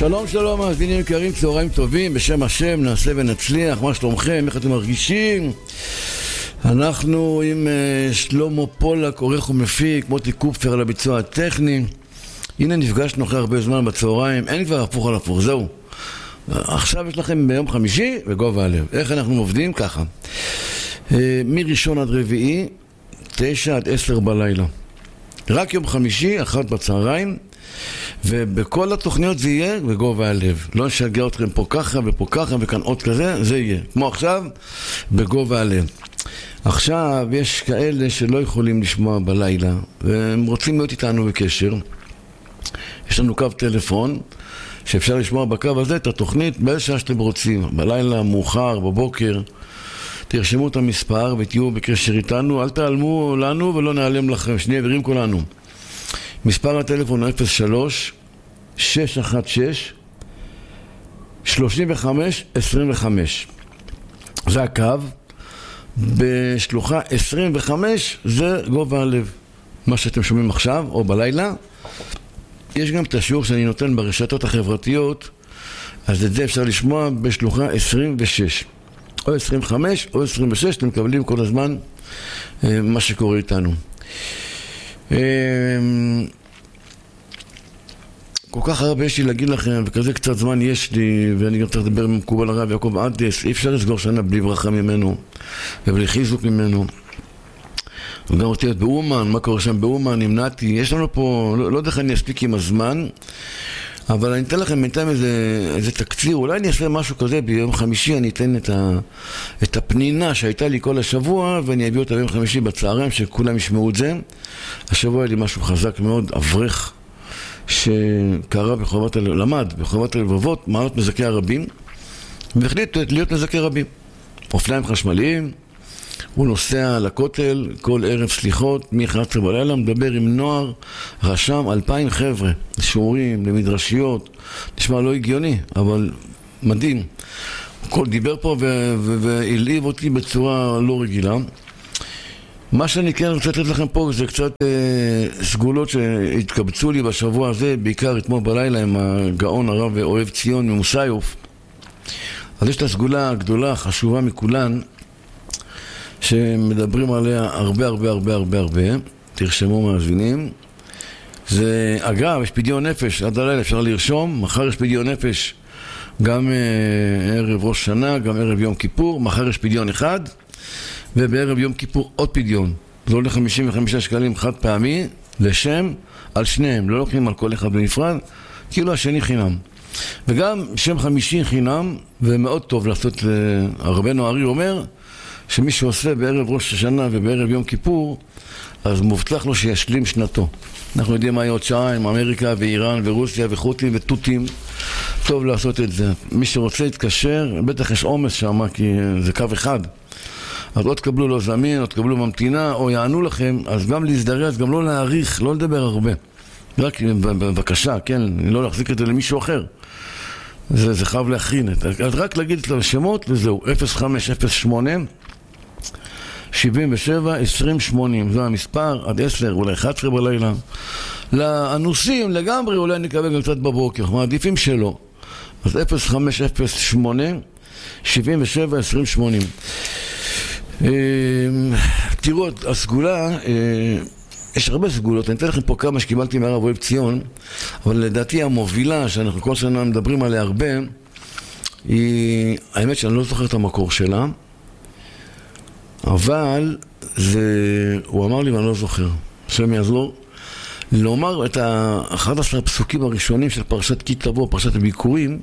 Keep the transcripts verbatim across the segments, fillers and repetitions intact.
שלום שלום מאזינים יקרים, צהריים טובים, בשם השם נעשה ונצליח. מה שלומכם? איך אתם מרגישים? אנחנו עם uh, שלמה פולק, עורך ומפיק, מוטי קופפר על הביצוע הטכני. הנה נפגשנו אחרי הרבה זמן בצהריים, אין כבר הפוך על הפוך, זהו. עכשיו יש לכם ביום חמישי בגובה הלב. איך אנחנו עובדים? ככה. Uh, מראשון עד רביעי, תשע עד עשר בלילה. רק יום חמישי, אחת בצהריים. ובכל התוכניות זה יהיה בגובה הלב. לא נשגע אתכם פה ככה ופה ככה וכאן עוד כזה, זה יהיה כמו עכשיו בגובה הלב. עכשיו יש כאלה שלא יכולים לשמוע בלילה והם רוצים להיות איתנו בקשר. יש לנו קו טלפון שאפשר לשמוע בקו הזה את התוכנית באיזה שעה שאתם רוצים, בלילה, מאוחר, בבוקר. תרשמו את המספר ותהיו בקשר איתנו, אל תעלמו לנו ולא נעלם לכם, שני עברים כולנו. מספר הטלפון אפס שלוש שש אחת שש שלושים וחמש עשרים וחמש. זה הקו. בשלוחה עשרים וחמש זה גובה הלב, מה שאתם שומעים עכשיו או בלילה. יש גם את השיעור שאני נותן ברשתות החברתיות, אז את זה אפשר לשמוע בשלוחה עשרים ושש או עשרים וחמש או עשרים ושש. אתם מקבלים כל הזמן מה שקורה איתנו. כל כך הרבה יש לי להגיד לכם, וכזה קצת זמן יש לי, ואני גם צריך לדבר עם מקובל הרב יעקב עדס. אי אפשר לסגור שנה בלי ברכה ממנו ובלי חיזוק ממנו. וגם אותי להיות באומן, מה קורה שם באומן, נמנעתי. יש לנו פה, לא, לא יודע איך אני אספיק עם הזמן, אבל אני אתן לכם בינתיים איזה, איזה תקציר. אולי אני אעשה משהו כזה ביום חמישי, אני אתן את, ה, את הפנינה שהייתה לי כל השבוע, ואני אביא אותה ביום חמישי בצהריים, שכולם ישמעו את זה. השבוע היה לי משהו חזק מאוד, אברך, שקרא בחובת הלבבות, למד בחובת הלבבות, מעלות מזכי הרבים, והחליט להיות מזכי רבים. אופניים חשמליים, הוא נוסע לכותל כל ערב סליחות, מ-אחת עשרה בלילה, מדבר עם נוער, רשם אלפיים חבר'ה, לשיעורים, למדרשיות, נשמע לא הגיוני, אבל מדהים. כל דיבר פה והלהיב אותי בצורה לא רגילה. מה שאני כן רוצה לתת לכם פה זה קצת אה, סגולות שהתקבצו לי בשבוע הזה, בעיקר אתמול בלילה עם הגאון הרב אוהב ציון ממוסיוף. אז יש את הסגולה הגדולה, חשובה מכולן, שמדברים עליה הרבה הרבה הרבה הרבה הרבה, תרשמו מאזינים. זה, אגב, יש פדיון נפש, עד הלילה אפשר לרשום, מחר יש פדיון נפש, גם אה, ערב ראש שנה, גם ערב יום כיפור, מחר יש פדיון אחד, ובערב יום כיפור עוד פדיון. זה עולה חמישים וחמישה שקלים חד פעמי לשם על שניהם, לא לוקחים על כל אחד בנפרד, כאילו השני חינם. וגם שם חמישי חינם, ומאוד טוב לעשות. הרבה נוערי אומר שמי שעושה בערב ראש השנה ובערב יום כיפור, אז מובטח לו שישלים שנתו. אנחנו יודעים מה יהיה עוד שעה עם אמריקה ואיראן ורוסיה וחות'ים וטוטים. טוב לעשות את זה. מי שרוצה להתקשר, בטח יש עומס שם, כי זה קו אחד. אז עוד תקבלו לו זמין, עוד תקבלו ממתינה, או יענו לכם, אז גם להזדרז, גם לא להאריך, לא לדבר הרבה. רק בבקשה, כן, לא להחזיק את זה למישהו אחר. זה, זה חייב להכין. אז רק להגיד את השמות, וזהו, אפס חמש אפס שמונה שבעים ושבע עשרים שמונים, זה המספר, עד עשר, אולי אחת עשרה בלילה. לאנוסים לגמרי, אולי נקבל גם קצת בבוקר, מעדיפים שלא. אז אפס חמש אפס שמונה שבעים ושבע עשרים שמונים. תראו, הסגולה, יש הרבה סגולות, אני אתן לכם פה כמה שקיבלתי מהרב אוהב ציון, אבל לדעתי המובילה שאנחנו כל שנה מדברים עליה הרבה, היא, האמת שאני לא זוכר את המקור שלה, אבל זה, הוא אמר לי ואני לא זוכר, השם יעזור, לומר את ה-אחד עשר הפסוקים הראשונים של פרשת כי תבוא, פרשת הביקורים.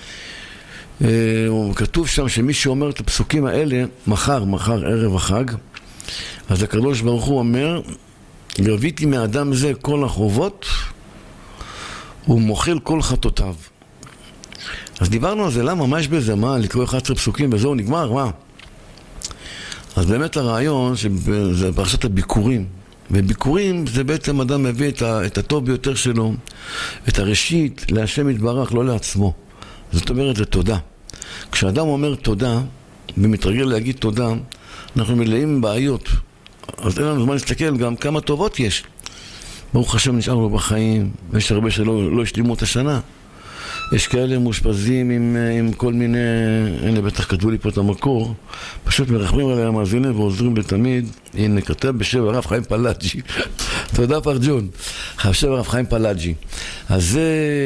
כתוב שם שמי שאומר את הפסוקים האלה מחר, מחר ערב החג, אז הקדוש ברוך הוא אומר, גביתי מאדם זה כל החובות ומוחל כל חטאותיו. אז דיברנו על זה, למה? מה יש בזה? מה? לקרוא אחד עשר פסוקים וזהו נגמר? מה? אז באמת הרעיון שזה פרשת הביקורים, וביקורים זה בעצם אדם מביא את, ה, את הטוב ביותר שלו, את הראשית להשם יתברך, לא לעצמו. זאת אומרת, זה תודה. כשאדם אומר תודה ומתרגל להגיד תודה, אנחנו מלאים בעיות. אז אין לנו זמן להסתכל גם כמה טובות יש. ברוך השם נשאר לו בחיים, ויש הרבה שלא לא השלימו את השנה. יש כאלה מאושפזים עם, עם כל מיני, הנה בטח כתבו לי פה את המקור, פשוט מרחמים עליהם המאזינים ועוזרים לתמיד. הנה כתב בשם הרב חיים פלאג'י. תודה פרג'ון. בשם הרב חיים פלאג'י. אז זה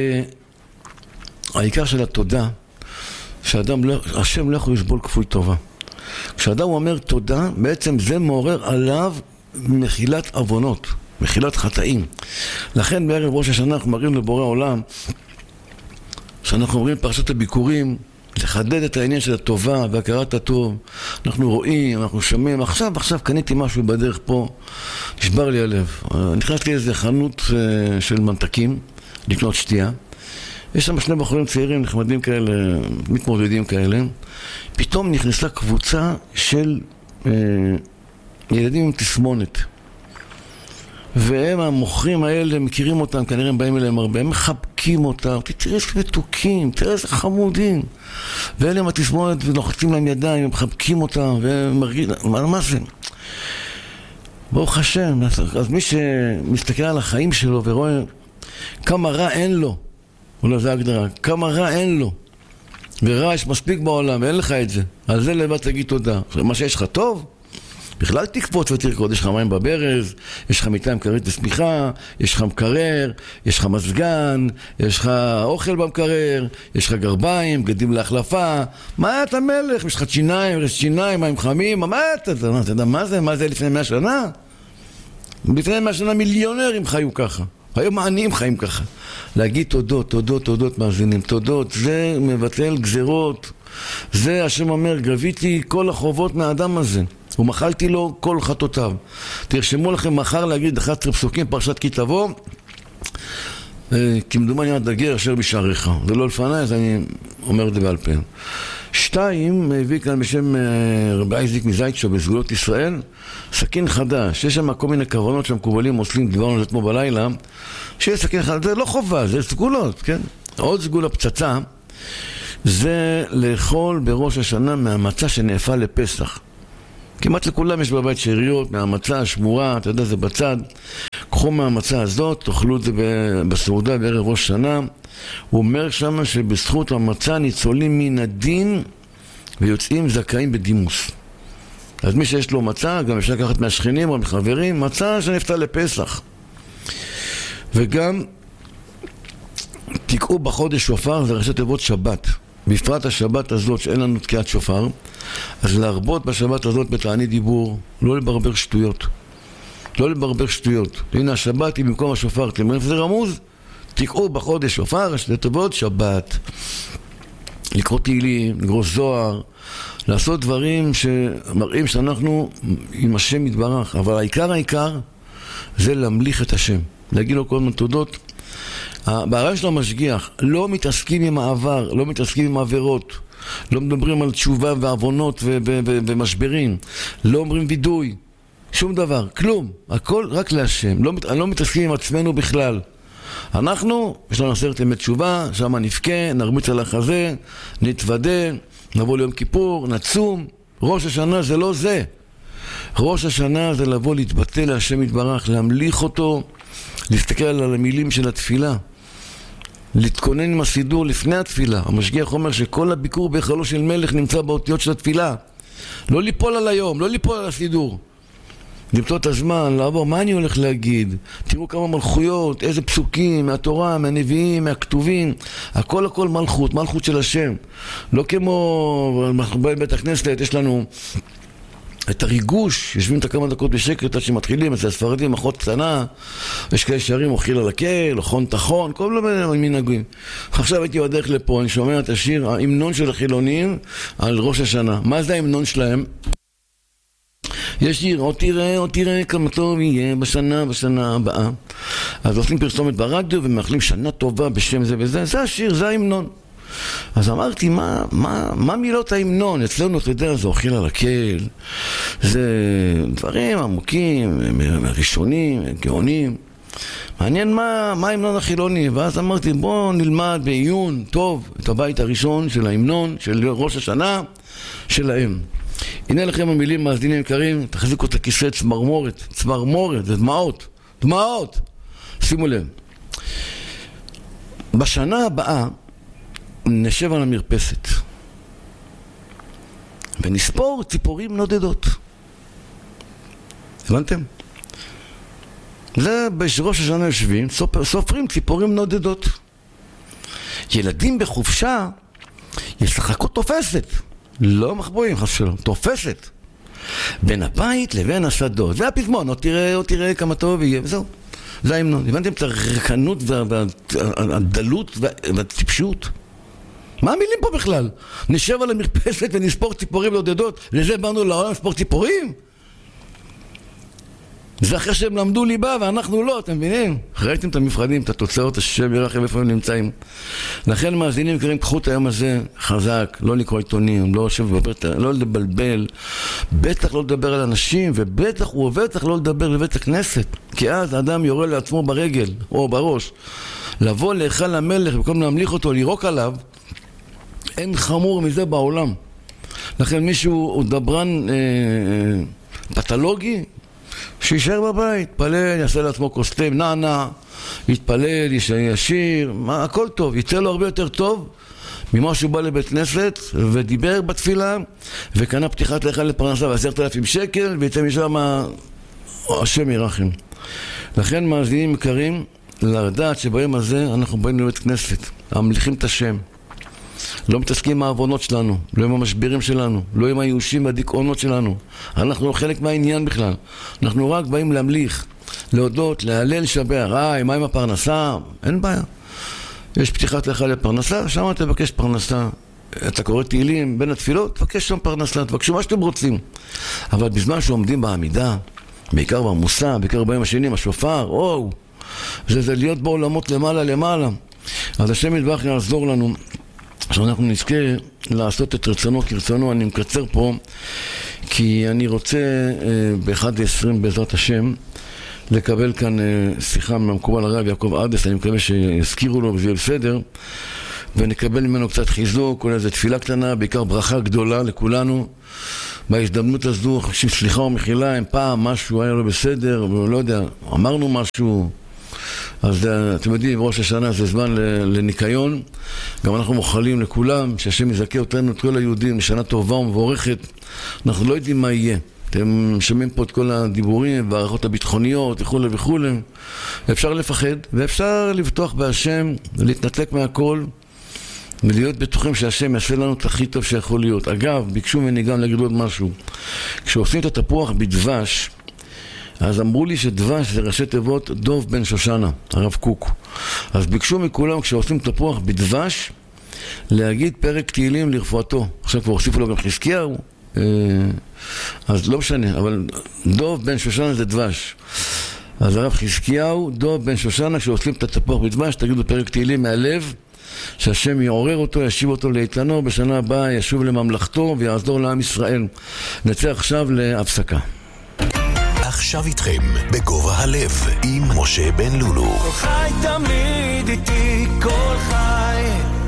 העיקר של התודה, שאדם לא, השם לא יכול לסבול כפוי טובה. כשאדם אומר תודה, בעצם זה מעורר עליו מחילת עוונות, מחילת חטאים. לכן בערב ראש השנה אנחנו מראים לבורא עולם, שאנחנו אומרים פרשת הביקורים, לחדד את העניין של הטובה והכרת הטוב. אנחנו רואים, אנחנו שומעים, עכשיו, עכשיו קניתי משהו בדרך פה, נשבר לי הלב. נכנסתי לאיזה חנות של מנתקים, לקנות שתייה. יש שם שני בחורים צעירים נחמדים כאלה, מתמודדים כאלה. פתאום נכנסה קבוצה של אה, ילדים עם תסמונת. והם המוכרים האלה, מכירים אותם, כנראה הם באים אליהם הרבה, הם מחבקים אותם, תראה איזה מתוקים, תראה איזה חמודים. ואלה עם התסמונת ולוחצים להם ידיים, הם מחבקים אותם, והם מרגישים, מה, מה זה? ברוך השם. אז מי שמסתכל על החיים שלו ורואה כמה רע אין לו, אולי זו ההגדרה, כמה רע אין לו, ורע יש מספיק בעולם, ואין לך את זה, על זה לבד תגיד תודה. מה שיש לך טוב, בכלל תקפוץ ותרקוד, יש לך מים בברז, יש לך מיטה עם כרית ושמיכה, יש לך מקרר, יש לך מזגן, יש לך אוכל במקרר, יש לך גרביים, בגדים להחלפה. מה אתה מלך? יש לך שיניים, רשת שיניים, מים חמים, מה אתה? אתה יודע מה זה? מה זה לפני מאה שנה? לפני מאה שנה מיליונרים חיו ככה, היום העניים חיים ככה. להגיד תודות, תודות, תודות מאזינים, תודות, זה מבטל גזרות. זה השם אומר, גביתי כל החובות מהאדם הזה, ומחלתי לו כל חטאותיו. תרשמו לכם מחר להגיד אחד עשר פסוקים פרשת כי תבוא, כמדומני עד הגר אשר בשעריך. זה לא לפני, אז אני אומר את זה בעל פה. שתיים, הביא כאן בשם רבי אייזיק מזייטשו בסגולות ישראל, סכין חדש. יש שם כל מיני כוונות שהמקובלים עושים, דיברנו על זה אתמול בלילה, שיש סכין חדש, זה לא חובה, זה סגולות, כן? עוד סגולה פצצה, זה לאכול בראש השנה מהמצה שנאפה לפסח. כמעט לכולם יש בבית שאריות, מהמצה השמורה, אתה יודע, זה בצד. קחו מהמצה הזאת, תאכלו את זה בסעודה בערב ראש שנה. הוא אומר שם שבזכות המצה ניצולים מן הדין ויוצאים זכאים בדימוס. אז מי שיש לו מצה, גם אפשר לקחת מהשכנים או מחברים, מצה שנפתה לפסח. וגם תקעו בחודש שופר, זה ראשי תיבות שבת. בפרט השבת הזאת שאין לנו תקיעת שופר, אז להרבות בשבת הזאת בתענית דיבור, לא לברבר שטויות. לא לברבר שטויות. הנה השבת היא במקום השופר, אתם רואים איזה רמוז? תקעו בחודש שופר, ראשי תיבות שבת. לקרוא תהילים, לקרוא זוהר, לעשות דברים שמראים שאנחנו עם השם מתברך. אבל העיקר העיקר זה להמליך את השם. להגיד לו כל מיני תודות. בערב של המשגיח לא מתעסקים עם העבר, לא מתעסקים עם עבירות, לא מדברים על תשובה ועוונות ו- ו- ו- ומשברים, לא אומרים וידוי, שום דבר, כלום, הכל רק להשם. לא, לא מתעסקים עם עצמנו בכלל. אנחנו, יש לנו עשרת ימי תשובה, שם נפקה, נרמיץ על החזה, נתוודה, נבוא ליום כיפור, נצום. ראש השנה זה לא זה. ראש השנה זה לבוא להתבטא להשם יתברך, להמליך אותו, להסתכל על המילים של התפילה, להתכונן עם הסידור לפני התפילה. המשגיח אומר שכל הביקור בהיכלו של מלך נמצא באותיות של התפילה. לא ליפול על היום, לא ליפול על הסידור. למצוא את הזמן, לעבור, מה אני הולך להגיד? תראו כמה מלכויות, איזה פסוקים, מהתורה, מהנביאים, מהכתובים. הכל הכל מלכות, מלכות של השם. לא כמו, אנחנו באים בית הכנסת, יש לנו את הריגוש, יושבים את כמה דקות בשקט עד שמתחילים, אצל הספרדים, אחות קטנה, יש כאלה שערים, אוכל על הקל, אוכון תחון, כל מיני מנהגים. עכשיו הייתי בדרך לפה, אני שומע את השיר, ההמנון של החילונים על ראש השנה. מה זה ההמנון שלהם? יש שיר, עוד תראה, עוד תראה כמה טוב יהיה בשנה, בשנה הבאה. אז עושים פרסומת ברדיו ומאחלים שנה טובה בשם זה וזה, זה השיר, זה ההמנון. אז אמרתי, מה, מה, מה מילות ההמנון? אצלנו, אתה יודע, זה אוכל על הקל, זה דברים עמוקים, ראשונים, גאונים. מעניין מה, מה ההמנון החילוני. ואז אמרתי, בוא נלמד בעיון טוב את הבית הראשון של ההמנון, של ראש השנה שלהם. הנה לכם המילים, מאזינים יקרים, תחזיקו את הכיסא, צמרמורת, צמרמורת, זה דמעות, דמעות. שימו לב. בשנה הבאה, נשב על המרפסת ונספור ציפורים נודדות. הבנתם? זה בראש השנה יושבים, סופרים ציפורים נודדות. ילדים בחופשה ישחקו תופסת, לא מחבואים חס ושלום, תופסת בין הבית לבין השדות. זה הפזמון, או תראה, או תראה כמה טוב יהיה, וזהו. זה ההמנון. הבנתם את הרקנות והדלות והטיפשות? מה המילים פה בכלל? נשב על המרפסת ונספור ציפורים נודדות, לזה באנו לעולם לספור ציפורים? זה אחרי שהם למדו ליבה ואנחנו לא, אתם מבינים? ראיתם את המפרדים, את התוצאות, השם ירחם איפה הם נמצאים. לכן מאזינים קוראים, קחו את היום הזה חזק, לא לקרוא עיתונים, לא שבבית, לא לבלבל, בטח לא לדבר על אנשים, ובטח ובטח לא לדבר לבית הכנסת, כי אז האדם יורה לעצמו ברגל או בראש. לבוא להיכל המלך במקום להמליך אותו, לירוק עליו, אין חמור מזה בעולם. לכן מישהו הוא דברן אה, אה, פתולוגי, שישאר בבית, יתפלל, יעשה לעצמו קוסטם, נענה, יתפלל, ישיר, מה, הכל טוב, יצא לו הרבה יותר טוב ממה שהוא בא לבית כנסת ודיבר בתפילה וקנה פתיחת להיכל לפרנסה ועשרת אלפים שקל ויצא משם השם ירחם. לכן מאזינים יקרים, לדעת שביום הזה אנחנו באים לבית כנסת, המליכים את השם, לא מתעסקים עם העוונות שלנו, לא עם המשברים שלנו, לא עם הייאושים והדיכאונות שלנו. אנחנו לא חלק מהעניין בכלל. אנחנו רק באים להמליך, להודות, להלל, לשבח. אה, מה עם הפרנסה? אין בעיה. יש פתיחת להיכל לפרנסה, שם תבקש פרנסה. אתה קורא תהילים בין התפילות, תבקש שם פרנסה, תבקשו מה שאתם רוצים. אבל בזמן שעומדים בעמידה, בעיקר במוסע, בעיקר בימים השנים, השופר, או, זה זה להיות בעולמות למעלה למעלה. אז השם יתברך יעזור לנו שאנחנו נזכה לעשות את רצונו כרצונו. אני מקצר פה כי אני רוצה ב-אחד עשרים בעזרת השם לקבל כאן שיחה מהמקובל הרב יעקב עדס, אני מקווה שיזכירו לו וזה יהיה בסדר, ונקבל ממנו קצת חיזוק, אולי איזו תפילה קטנה, בעיקר ברכה גדולה לכולנו בהזדמנות הזו, סליחה ומחילה, אם פעם משהו היה לא בסדר, לא יודע, אמרנו משהו, אז אתם יודעים, ראש השנה זה זמן לניקיון. גם אנחנו מוכלים לכולם שהשם יזכה אותנו, את כל היהודים, לשנה טובה ומבורכת. אנחנו לא יודעים מה יהיה, אתם שומעים פה את כל הדיבורים והערכות הביטחוניות וכו' וכו'. אפשר לפחד ואפשר לבטוח בהשם, להתנתק מהכל ולהיות בטוחים שהשם יעשה לנו את הכי טוב שיכול להיות. אגב, ביקשו ממני גם להגיד עוד משהו, כשעושים את התפוח בדבש, אז אמרו לי שדבש זה ראשי תיבות דוב בן שושנה, הרב קוק. אז ביקשו מכולם כשעושים תפוח בדבש להגיד פרק תהילים לרפואתו. עכשיו כבר הוסיפו לו גם חזקיהו, אז לא משנה, אבל דוב בן שושנה זה דבש. אז הרב חזקיהו, דוב בן שושנה, כשעושים את התפוח בדבש תגידו פרק תהילים מהלב, שהשם יעורר אותו, ישיב אותו לאיתנו, בשנה הבאה ישוב לממלכתו ויעזור לעם ישראל. נצא עכשיו להפסקה. עכשיו איתכם בגובה הלב עם משה בן לולו. כל חי תמיד איתי, כל חי.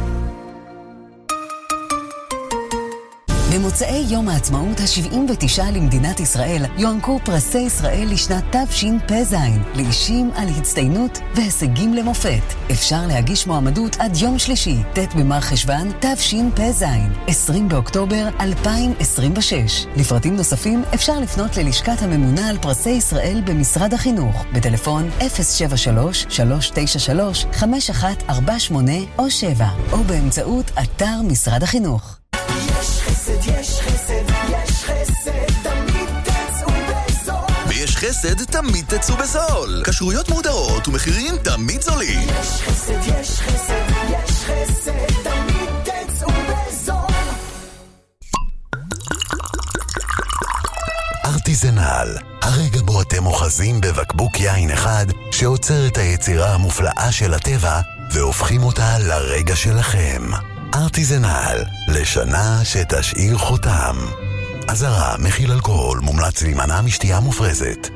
במוצאי יום העצמאות ה-שבעים ותשע למדינת ישראל יוענקו פרסי ישראל לשנת תשפ"ז לאישים על הצטיינות והישגים למופת. אפשר להגיש מועמדות עד יום שלישי, ט' במר חשוון תשפ"ז, עשרים באוקטובר אלפיים עשרים ושש. לפרטים נוספים אפשר לפנות ללשכת הממונה על פרסי ישראל במשרד החינוך בטלפון אפס שבע שלוש שלוש תשע שלוש חמש אחת ארבע שמונה או שבע, או באמצעות אתר משרד החינוך. יש חסד, יש חסד, יש חסד, תמיד תצאו בזול. ויש חסד, תמיד תצאו בזול. כשרויות מודרות ומחירים תמיד זולים. יש חסד, יש חסד, יש חסד, תמיד תצאו בזול. ארטיזנל, הרגע בו אתם אוחזים בבקבוק יין אחד שעוצר את היצירה המופלאה של הטבע והופכים אותה לרגע שלכם. ארטיזנל, לשנה שתשאיר חותם. אזהרה, מכיל אלכוהול, מומלץ להימנע משתייה מופרזת.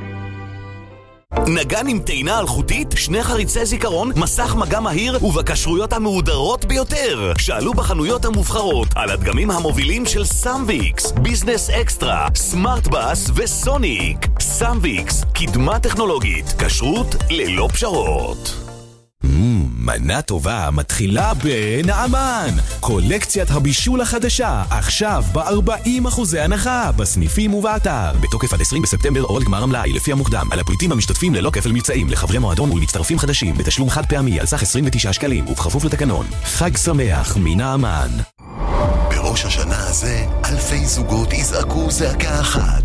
נגן עם טעינה אלחוטית, שני חריצי זיכרון, מסך מגע מהיר ובקשרויות המהודרות ביותר. שאלו בחנויות המובחרות על הדגמים המובילים של סמביקס, ביזנס אקסטרה, סמארט בס וסוניק. סמביקס, קדמה טכנולוגית, כשרות ללא פשרות. Mmm, מנה טובה מתחילה בנעמן. קולקציית הבישול החדשה, עכשיו ב-ארבעים אחוזי הנחה, בסניפים ובאתר. בתוקף עד עשרים בספטמבר או עד גמר המלאי, לפי המוקדם. על הפריטים המשתתפים ללא כפל מבצעים, לחברי מועדון ולמצטרפים חדשים, בתשלום חד פעמי על סך עשרים ותשעה שקלים, ובכפוף לתקנון. חג שמח מנעמן. בראש השנה הזה, אלפי זוגות יזעקו זעקה אחת.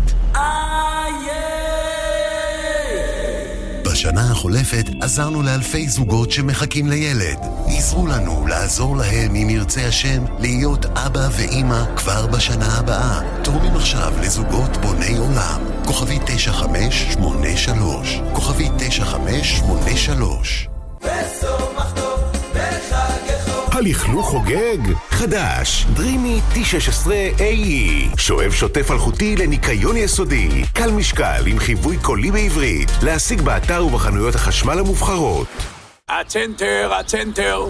בשנה החולפת עזרנו לאלפי זוגות שמחכים לילד. עזרו לנו לעזור להם, אם ירצה השם, להיות אבא ואמא כבר בשנה הבאה. תורמים עכשיו לזוגות בוני עולם. כוכבי תשע חמש שמונה שלוש. כוכבי תשע חמש שמונה שלוש. הלכלוך חוגג? חדש, דרימי טי שש עשרה איי אי, שואב שוטף אלחוטי לניקיון יסודי, קל משקל עם חיווי קולי בעברית, להשיג באתר ובחנויות החשמל המובחרות. הצנטר, הצנטר.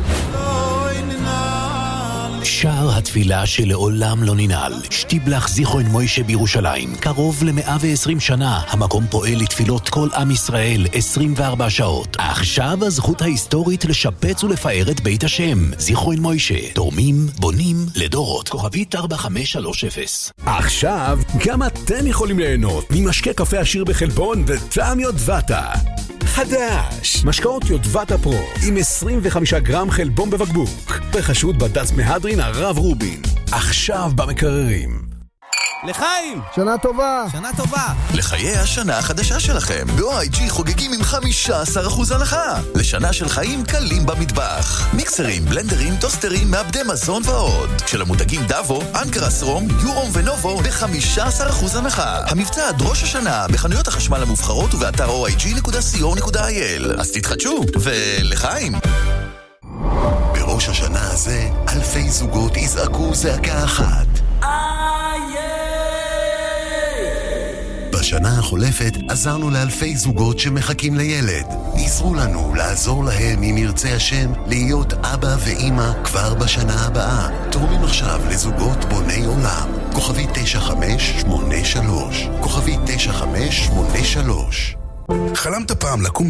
שער התפילה שלעולם לא ננעל, שטיבלח זיכרון מוישה בירושלים. קרוב ל-מאה ועשרים שנה, המקום פועל לתפילות כל עם ישראל עשרים וארבע שעות. עכשיו הזכות ההיסטורית לשפץ ולפאר את בית השם. זיכרון מוישה, תורמים, בונים, לדורות. כוכבית ארבע חמש שלוש אפס. עכשיו גם אתם יכולים ליהנות ממשקה קפה עשיר בחלבון וטעם יודבטה. חדש, משקאות יודבטה פרו עם עשרים וחמישה גרם חלבון בבקבוק, בחשוד בד"ץ מהדרין הרב רובין. עכשיו במקררים. לחיים! שנה טובה! שנה טובה! לחיי השנה החדשה שלכם. ב-או איי ג'י חוגגים עם חמישה עשר אחוז הנחה. לשנה של חיים קלים במטבח. מיקסרים, בלנדרים, טוסטרים, מעבדי מזון ועוד. של המותגים דאבו, אנקרס רום, יורום ונובו ב-חמישה עשר אחוז הנחה. המבצע עד ראש השנה בחנויות החשמל המובחרות ובאתר או איי ג'י נקודה סי או נקודה איי אל. אז תתחדשו, ולחיים! בראש השנה הזה, אלפי זוגות יזעקו זעקה אחת. בשנה החולפת עזרנו לאלפי זוגות שמחכים לילד. עזרו לנו לעזור להם, אם ירצה השם, להיות אבא ואמא כבר בשנה הבאה. תורמים עכשיו לזוגות בוני עולם. כוכבי תשע חמש שמונה שלוש. כוכבי תשע חמש שמונה שלוש. חלמת פעם לקום